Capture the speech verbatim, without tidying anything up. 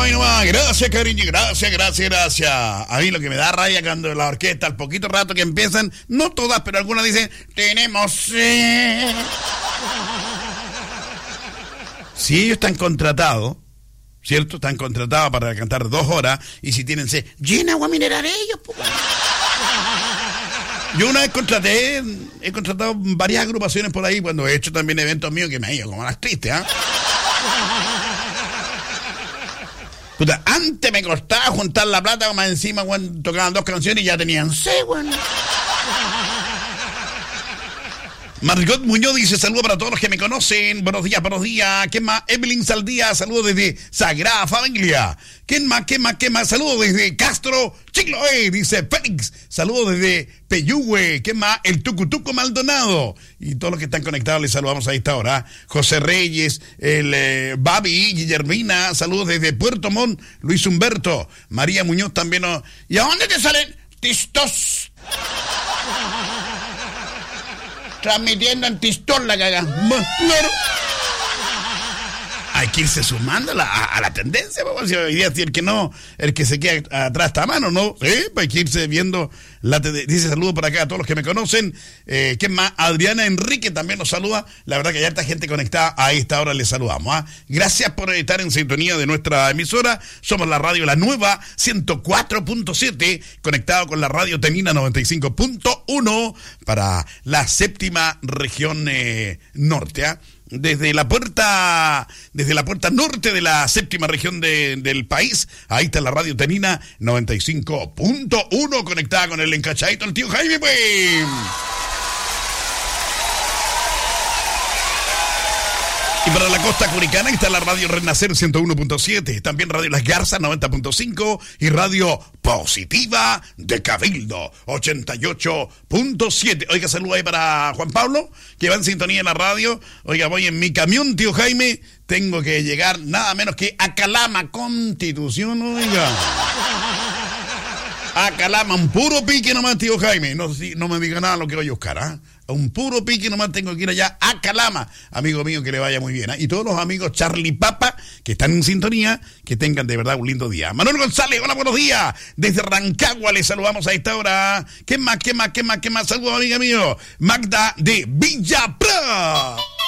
Ay, no más, gracias, cariño, gracias, gracias, gracias. A mí lo que me da raya cuando la orquesta, al poquito rato que empiezan, no todas, pero algunas dicen, tenemos sed. Si ellos están contratados, ¿cierto? Están contratados para cantar dos horas, y si tienen sed, llena agua mineral ellos, pues. Yo una vez contraté, he contratado varias agrupaciones por ahí, cuando he hecho también eventos míos que me han ido como las tristes, ¿ah? ¿eh? Puta, antes me costaba juntar la plata, como encima, cuando tocaban dos canciones y ya tenían seis, bueno. Margot Muñoz dice, saludos para todos los que me conocen, buenos días, buenos días. ¿Quién más? Evelyn Saldía, saludos desde Sagrada Familia. ¿Quién más? ¿Quién más? ¿Quién más? Saludos desde Castro, Chiloé, dice Félix. Saludos desde Peyúgue. ¿Quién más? El Tucutuco Maldonado. Y todos los que están conectados les saludamos a esta hora. José Reyes, el eh, Babi, Guillermina, saludos desde Puerto Montt, Luis Humberto. María Muñoz también. No... ¿Y a dónde te salen? Tistos. Transmitiendo en Tistón la cagada. Claro. Hay que irse sumando a la, a la tendencia, pues, si hoy día si el que no, el que se queda atrás está a mano, ¿no? ¿Sí? Pues hay que irse viendo la tendencia. Dice saludo para acá a todos los que me conocen. Eh, ¿Quién más? Adriana Enrique también nos saluda. La verdad que hay harta gente conectada a esta hora, les saludamos. ¿eh? Gracias por estar en sintonía de nuestra emisora. Somos la radio La Nueva ciento cuatro punto siete, conectado con la radio Tenina noventa y cinco punto uno para la séptima región eh, norte, ¿eh? Desde la puerta, desde la puerta norte de la séptima región de, del país, ahí está la radio Tenina noventa y cinco punto uno, conectada con el encachadito, el tío Jaime, pues. Y para la costa curicana está la radio Renacer ciento uno punto siete, también radio Las Garzas noventa punto cinco y radio Positiva de Cabildo ochenta y ocho punto siete. Oiga, saludo ahí para Juan Pablo, que va en sintonía en la radio. Oiga, voy en mi camión, tío Jaime, tengo que llegar nada menos que a Calama, Constitución, oiga. A Calama, un puro pique nomás, tío Jaime. No, no me diga nada lo que voy a buscar, ¿ah? ¿eh? Un puro pique nomás tengo que ir allá a Calama. Amigo mío, que le vaya muy bien, ¿eh? Y todos los amigos Charlie Papa que están en sintonía, que tengan de verdad un lindo día. Manuel González, hola, buenos días. Desde Rancagua les saludamos a esta hora. ¿Qué más, qué más, qué más, qué más? Saludos, amiga mío. Magda de Villa Pro.